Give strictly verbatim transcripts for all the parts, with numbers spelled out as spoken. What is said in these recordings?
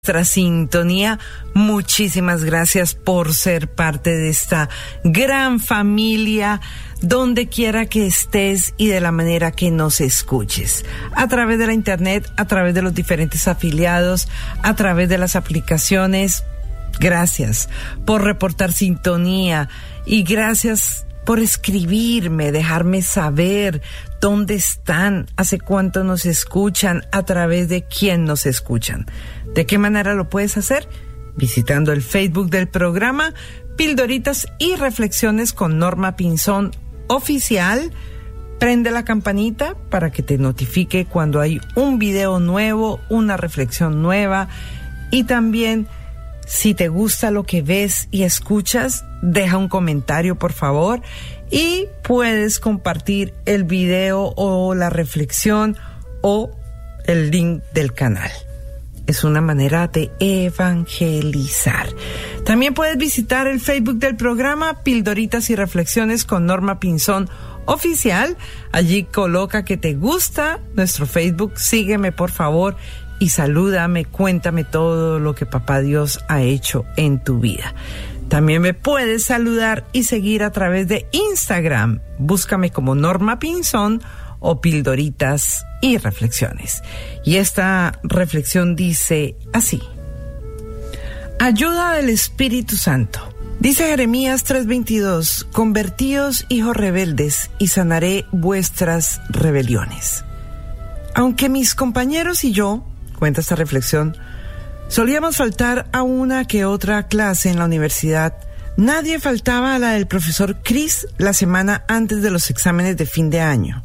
Nuestra sintonía, muchísimas gracias por ser parte de esta gran familia, donde quiera que estés y de la manera que nos escuches, a través de la internet, a través de los diferentes afiliados, a través de las aplicaciones. Gracias por reportar sintonía y gracias por escribirme, dejarme saber dónde están, hace cuánto nos escuchan, a través de quién nos escuchan. ¿De qué manera lo puedes hacer? Visitando el Facebook del programa Pildoritas y Reflexiones con Norma Pinzón Oficial. Prende la campanita para que te notifique cuando hay un video nuevo, una reflexión nueva. Y también, si te gusta lo que ves y escuchas, deja un comentario, por favor. Y puedes compartir el video o la reflexión o el link del canal. Es una manera de evangelizar. También puedes visitar el Facebook del programa Pildoritas y Reflexiones con Norma Pinzón Oficial. Allí coloca que te gusta nuestro Facebook. Sígueme, por favor, y salúdame, cuéntame todo lo que Papá Dios ha hecho en tu vida. También me puedes saludar y seguir a través de Instagram. Búscame como Norma Pinzón o Pildoritas y Reflexiones. Y esta reflexión dice así: ayuda del Espíritu Santo. Dice Jeremías tres veintidós: convertíos, hijos rebeldes, y sanaré vuestras rebeliones. Aunque mis compañeros y yo, cuenta esta reflexión, solíamos faltar a una que otra clase en la universidad, nadie faltaba a la del profesor Chris la semana antes de los exámenes de fin de año.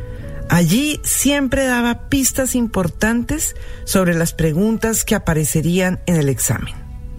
Allí siempre daba pistas importantes sobre las preguntas que aparecerían en el examen.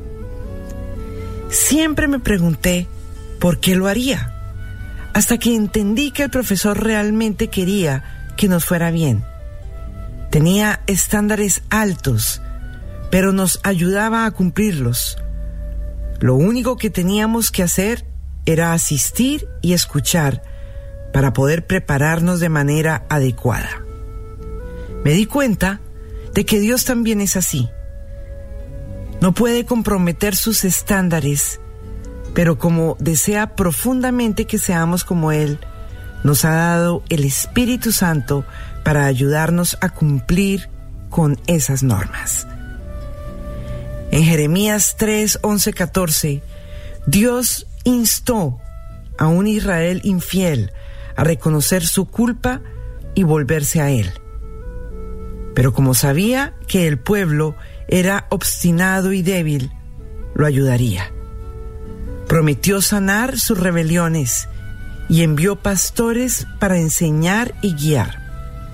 Siempre me pregunté por qué lo haría, hasta que entendí que el profesor realmente quería que nos fuera bien. Tenía estándares altos, pero nos ayudaba a cumplirlos. Lo único que teníamos que hacer era asistir y escuchar para poder prepararnos de manera adecuada. Me di cuenta de que Dios también es así. No puede comprometer sus estándares, pero como desea profundamente que seamos como Él, nos ha dado el Espíritu Santo para ayudarnos a cumplir con esas normas. En Jeremías tres, once, catorce, Dios instó a un Israel infiel a reconocer su culpa y volverse a Él. Pero como sabía que el pueblo era obstinado y débil, lo ayudaría. Prometió sanar sus rebeliones y envió pastores para enseñar y guiar.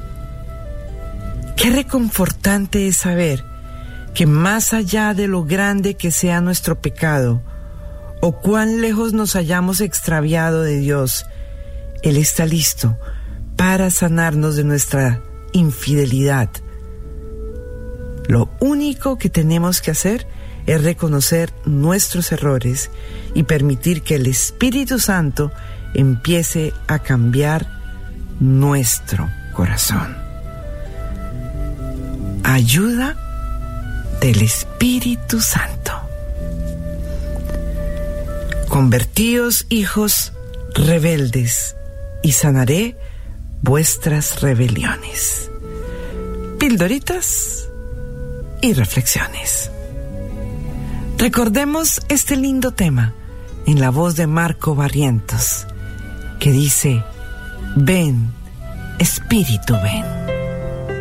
Qué reconfortante es saber que más allá de lo grande que sea nuestro pecado, o cuán lejos nos hayamos extraviado de Dios, Él está listo para sanarnos de nuestra infidelidad. Lo único que tenemos que hacer es reconocer nuestros errores y permitir que el Espíritu Santo empiece a cambiar nuestro corazón. Ayuda del Espíritu Santo. Convertíos, hijos rebeldes, y sanaré vuestras rebeliones. Pildoritas y reflexiones. Recordemos este lindo tema en la voz de Marco Barrientos, que dice: ven, Espíritu, ven.